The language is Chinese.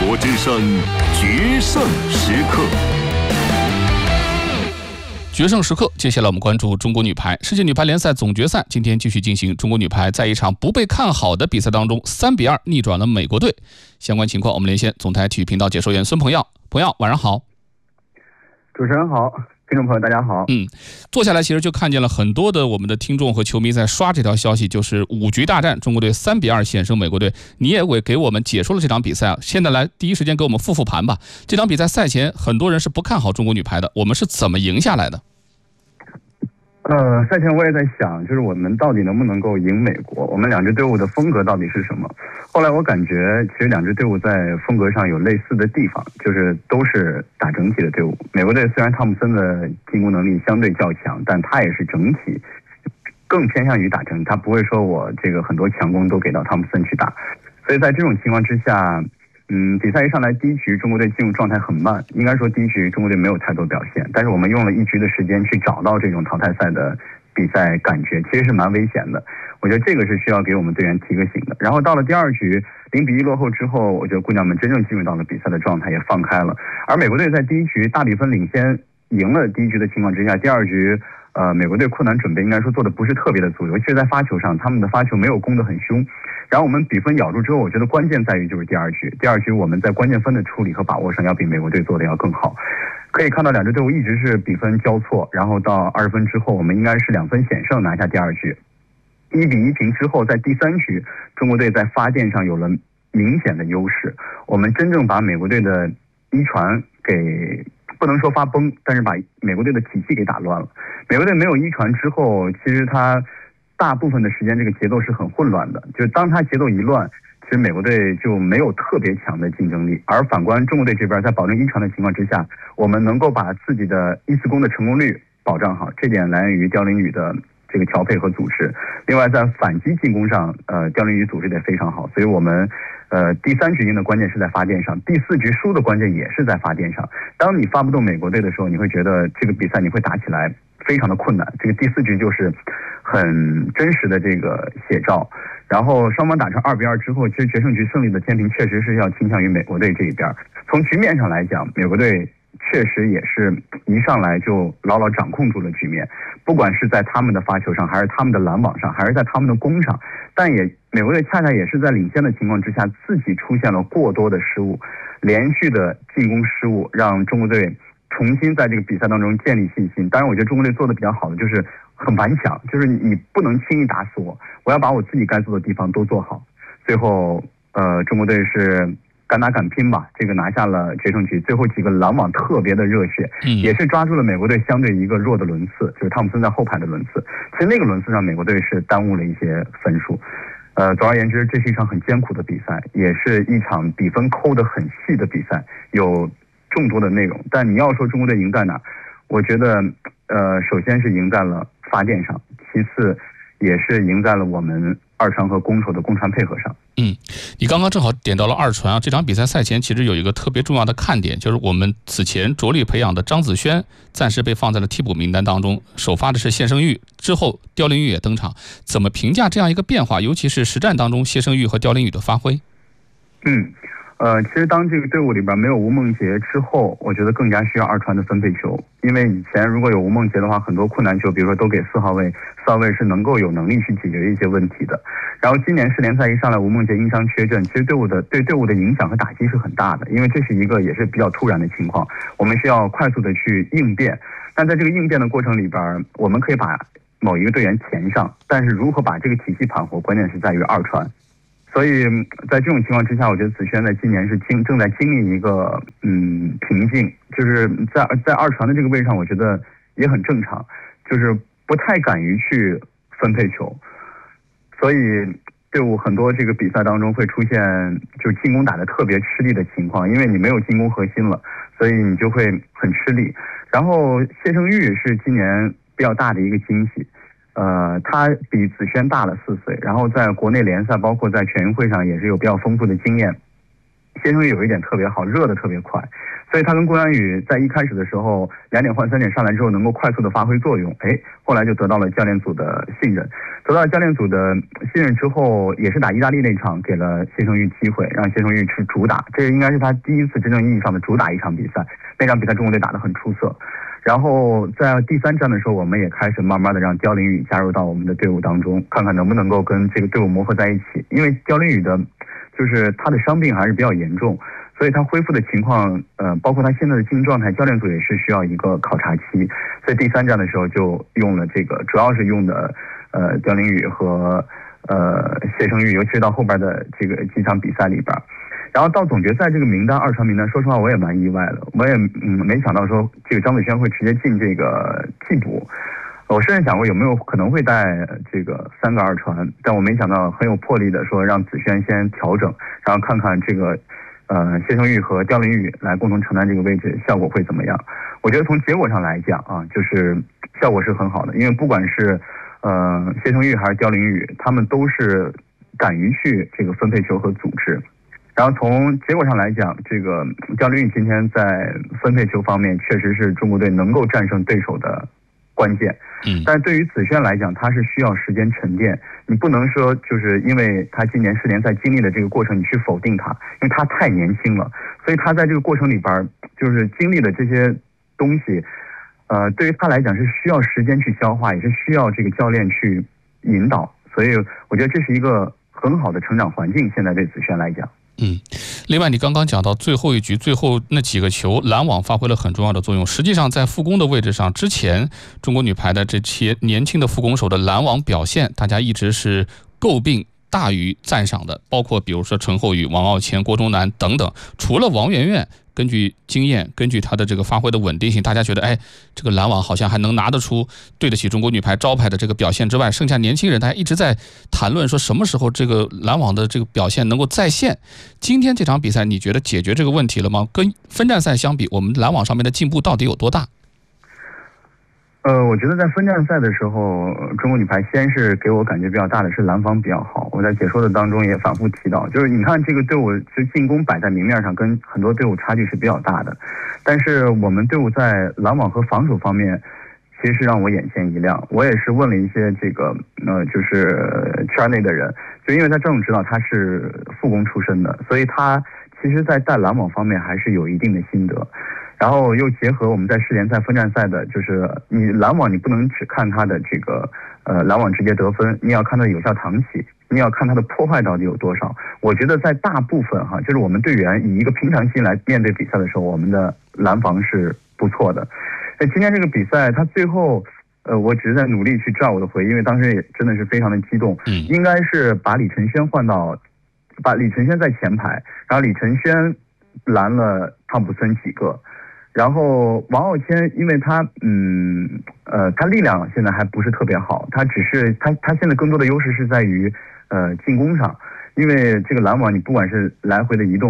国之声决胜时刻。 决胜时刻，接下来我们关注中国女排世界女排联赛总决赛，今天继续进行。中国女排在一场不被看好的比赛当中，3-2逆转了美国队。相关情况，我们连线总台体育频道解说员孙鹏耀。鹏耀，晚上好。 主持人好，听众朋友大家好。 坐下来其实就看见了很多的我们的听众和球迷在刷这条消息，就是5局大战，中国队3-2险胜美国队。你也给我们解说了这场比赛啊，现在来第一时间给我们复盘吧。这场比赛赛前很多人是不看好中国女排的，我们是怎么赢下来的？ 赛前我也在想，就是我们到底能不能够赢美国？我们两支队伍的风格到底是什么？后来我感觉，其实两支队伍在风格上有类似的地方，就是都是打整体的队伍。美国队虽然汤姆森的进攻能力相对较强，但他也是整体更偏向于打整体，他不会说我这个很多强攻都给到汤姆森去打。所以在这种情况之下，比赛一上来第一局中国队进入状态很慢，应该说第一局中国队没有太多表现，但是我们用了1局的时间去找到这种淘汰赛的比赛感觉，其实是蛮危险的。我觉得这个是需要给我们队员提个醒的。然后到了第2局0-1落后之后，我觉得姑娘们真正进入到了比赛的状态，也放开了。而美国队在第1局大比分领先赢了第1局的情况之下，第2局美国队困难准备应该说做的不是特别的足，尤其是在发球上，他们的发球没有攻得很凶。然后我们比分咬住之后，我觉得关键在于就是第2局。第2局我们在关键分的处理和把握上要比美国队做的要更好。可以看到两支队伍一直是比分交错，然后到20分之后，我们应该是2分险胜拿下第2局。1-1平之后，在第3局，中国队在发电上有了明显的优势。我们真正把美国队的一传给不能说发崩，但是把美国队的体系给打乱了。美国队没有一传之后，其实他大部分的时间这个节奏是很混乱的，就是当他节奏一乱，其实美国队就没有特别强的竞争力。而反观中国队这边，在保证一传的情况之下，我们能够把自己的1次攻的成功率保障好，这点来源于刁琳宇的这个调配和组织。另外在反击进攻上，刁琳宇组织得非常好，所以我们第3局赢的关键是在发电上，第4局输的关键也是在发电上。当你发不动美国队的时候，你会觉得这个比赛你会打起来非常的困难。这个第4局就是很真实的这个写照。然后双方打成2-2之后，其实决胜局胜利的天平确实是要倾向于美国队这一边。从局面上来讲，美国队确实也是一上来就牢牢掌控住了局面，不管是在他们的发球上，还是他们的拦网上，还是在他们的攻上。但美国队恰恰也是在领先的情况之下，自己出现了过多的失误，连续的进攻失误，让中国队重新在这个比赛当中建立信心。当然我觉得中国队做的比较好的就是很顽强，就是你不能轻易打死我，我要把我自己该做的地方都做好。最后中国队是敢打敢拼吧，这个拿下了决胜局。最后几个拦网特别的热血，也是抓住了美国队相对一个弱的轮次，就是汤姆森在后排的轮次。其实那个轮次上美国队是耽误了一些分数。总而言之，这是一场很艰苦的比赛，也是一场比分抠得很细的比赛，有众多的内容。但你要说中国队赢在哪，我觉得首先是赢在了发电上，其次也是赢在了我们二传和攻守的攻传配合上。 你刚刚正好点到了二传啊。这场比赛赛前其实有一个特别重要的看点，就是我们此前着力培养的张子萱暂时被放在了替补名单当中，首发的是谢生育，之后刁琳宇也登场。怎么评价这样一个变化，尤其是实战当中谢生育和刁琳宇的发挥？ 其实当这个队伍里边没有吴梦洁之后，我觉得更加需要二传的分配球。因为以前如果有吴梦洁的话，很多困难球，比如说都给4号位，4号位是能够有能力去解决一些问题的。然后今年世联赛一上来，吴梦洁因伤缺阵，其实对队伍的影响和打击是很大的，因为这是一个也是比较突然的情况，我们需要快速的去应变。但在这个应变的过程里边，我们可以把某一个队员填上，但是如何把这个体系盘活，关键是在于二传。所以在这种情况之下，我觉得子萱在今年是正在经历一个瓶颈，就是在二传的这个位置上，我觉得也很正常，就是不太敢于去分配球，所以队伍很多这个比赛当中会出现就是进攻打得特别吃力的情况，因为你没有进攻核心了，所以你就会很吃力。然后谢生育是今年比较大的一个惊喜。他比子萱大了4岁，然后在国内联赛包括在全运会上也是有比较丰富的经验。 谢胜玉有一点特别好，热的特别快，所以他跟郭阳宇在一开始的时候2点换3点上来之后能够快速的发挥作用，后来就得到了教练组的信任，得到了教练组的信任之后，也是打意大利那场给了谢胜玉机会，让谢胜玉去主打，这应该是他第一次真正意义上的主打一场比赛，那场比赛中国队打得很出色。然后在第3站的时候，我们也开始慢慢的让刁琳宇加入到我们的队伍当中，看看能不能够跟这个队伍磨合在一起。因为刁琳宇的，就是他的伤病还是比较严重，所以他恢复的情况，包括他现在的精神状态，教练组也是需要一个考察期。所以第3站的时候就用了这个，主要是用的刁琳宇和谢胜玉，尤其是到后边的这个几场比赛里边。然后到总决赛这个名单2传名单，说实话我也蛮意外的，我也没想到说这个张子萱会直接进这个替补，我甚至想过有没有可能会带这个3个2传，但我没想到很有魄力的说让子萱先调整，然后看看这个谢胜玉和刁琳宇来共同承担这个位置，效果会怎么样？我觉得从结果上来讲啊，就是效果是很好的，因为不管是谢胜玉还是刁琳宇，他们都是敢于去这个分配球和组织。然后从结果上来讲，这个刁琳宇今天在分配球方面确实是中国队能够战胜对手的关键。但对于子萱来讲，他是需要时间沉淀，你不能说就是因为他今年世联赛经历的这个过程，你去否定他，因为他太年轻了，所以他在这个过程里边就是经历的这些东西，对于他来讲是需要时间去消化，也是需要这个教练去引导，所以我觉得这是一个很好的成长环境，现在对子萱来讲。 另外你刚刚讲到最后一局最后那几个球，拦网发挥了很重要的作用。实际上在副攻的位置上，之前中国女排的这些年轻的副攻手的拦网表现，大家一直是诟病大于赞赏的，包括比如说陈厚宇、王傲谦、郭钟南等等。除了王媛媛根据经验，根据她的这个发挥的稳定性，大家觉得这个拦网好像还能拿得出对得起中国女排招牌的这个表现之外，剩下年轻人大家一直在谈论说什么时候这个拦网的这个表现能够再现。今天这场比赛你觉得解决这个问题了吗？跟分站赛相比，我们拦网上面的进步到底有多大？ 我觉得在分站赛的时候，中国女排先是给我感觉比较大的是拦防比较好。我在解说的当中也反复提到，就是你看这个队伍就进攻摆在明面上，跟很多队伍差距是比较大的，但是我们队伍在拦网和防守方面，其实让我眼前一亮。我也是问了一些这个就是圈内的人，就因为他郑指导他是副攻出身的，所以他其实在带拦网方面还是有一定的心得。然后又结合我们在世联赛分站赛的，就是你拦网你不能只看他的这个拦网直接得分，你要看他的有效扛起，你要看他的破坏到底有多少。我觉得在大部分就是我们队员以一个平常心来面对比赛的时候，我们的拦防是不错的。今天这个比赛他最后我只是在努力去抓我的回忆，因为当时也真的是非常的激动。应该是把李晨轩把李晨轩在前排，然后李晨轩拦了汤普森几个。然后王傲谦，因为他他力量现在还不是特别好，他只是他现在更多的优势是在于进攻上，因为这个拦网你不管是来回的移动